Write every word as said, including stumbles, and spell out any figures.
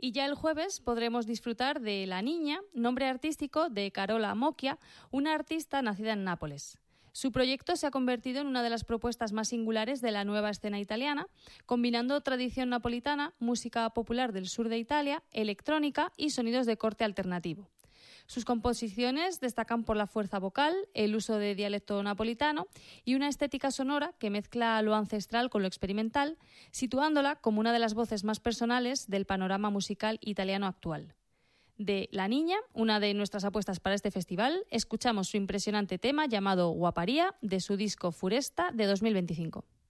Y ya el jueves podremos disfrutar de La Niña, nombre artístico de Carola Mocchia, una artista nacida en Nápoles. Su proyecto se ha convertido en una de las propuestas más singulares de la nueva escena italiana, combinando tradición napolitana, música popular del sur de Italia, electrónica y sonidos de corte alternativo. Sus composiciones destacan por la fuerza vocal, el uso de dialecto napolitano y una estética sonora que mezcla lo ancestral con lo experimental, situándola como una de las voces más personales del panorama musical italiano actual. De La Niña, una de nuestras apuestas para este festival, escuchamos su impresionante tema llamado Guaparía, de su disco Furesta de dos mil veinticinco.